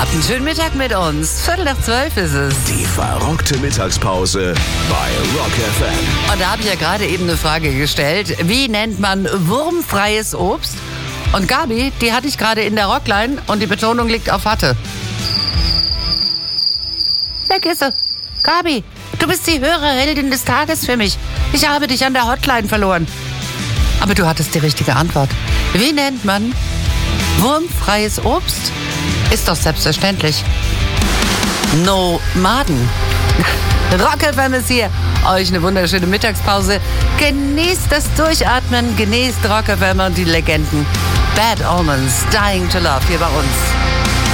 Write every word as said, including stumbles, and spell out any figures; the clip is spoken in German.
Habt einen schönen Mittag mit uns. Viertel nach zwölf ist es. Die verrockte Mittagspause bei Rock F M. Und da habe ich ja gerade eben eine Frage gestellt. Wie nennt man wurmfreies Obst? Und Gabi, die hatte ich gerade in der Rockline und die Betonung liegt auf hatte. Weg ist sie. Gabi, du bist die höhere Heldin des Tages für mich. Ich habe dich an der Hotline verloren. Aber du hattest die richtige Antwort. Wie nennt man wurmfreies Obst? Ist doch selbstverständlich. Nomaden. Rock F M ist hier. Euch eine wunderschöne Mittagspause. Genießt das Durchatmen, genießt Rock F M und die Legenden. Bad Omens, Dying to Love hier bei uns.